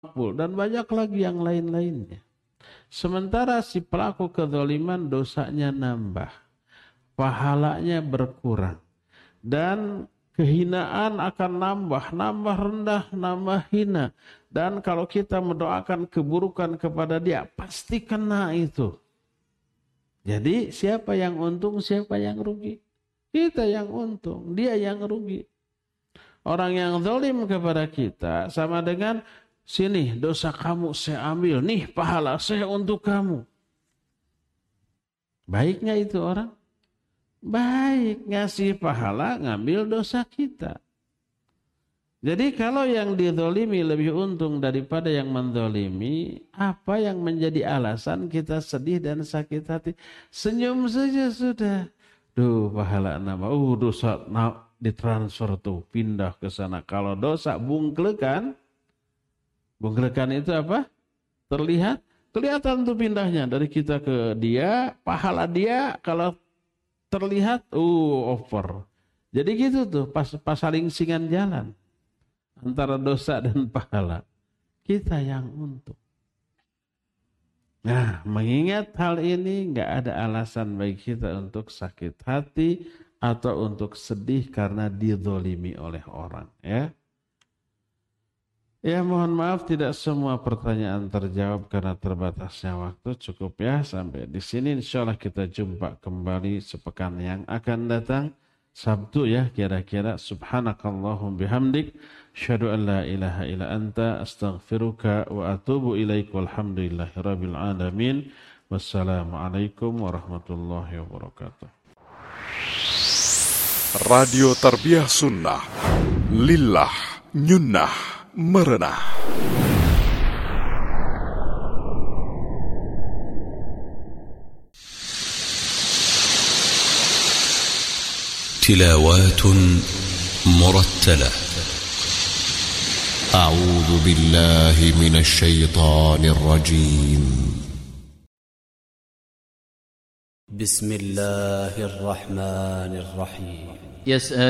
dan banyak lagi yang lain-lainnya. Sementara si pelaku kezaliman dosanya nambah, pahalanya berkurang, dan kehinaan akan nambah rendah, nambah hina. Dan kalau kita mendoakan keburukan kepada dia, pasti kena itu. Jadi siapa yang untung, siapa yang rugi? Kita yang untung, dia yang rugi. Orang yang zalim kepada kita sama dengan, sini dosa kamu saya ambil, nih pahala saya untuk kamu. Baik nggak itu orang? Baik, ngasih pahala, ngambil dosa kita. Jadi kalau yang dizalimi lebih untung daripada yang menzalimi, apa yang menjadi alasan kita sedih dan sakit hati? Senyum saja sudah. Duh, pahala nama. Dosa ditransfer tuh, pindah ke sana. Kalau dosa bungklekan itu apa? Terlihat, kelihatan tuh pindahnya dari kita ke dia, pahala dia kalau terlihat, over. Jadi gitu tuh, pas saling singan jalan antara dosa dan pahala. Kita yang untung. Nah, mengingat hal ini, nggak ada alasan bagi kita untuk sakit hati atau untuk sedih karena dizalimi oleh orang. Ya, mohon maaf tidak semua pertanyaan terjawab karena terbatasnya waktu. Cukup ya sampai di sini. Insyaallah kita jumpa kembali sepekan yang akan datang. Sabtu ya kira-kira. Subhanakallahum bihamdik. Asyhadu an la ilaha illa anta astaghfiruka wa atubu ilaik. Walhamdulillahi rabbil alamin. Wassalamualaikum warahmatullahi wabarakatuh. Radio Tarbiyah Sunnah. Lillah nyunnah merenah. تلاوات مرتلة. أعوذ بالله من الشيطان الرجيم. بسم الله الرحمن الرحيم.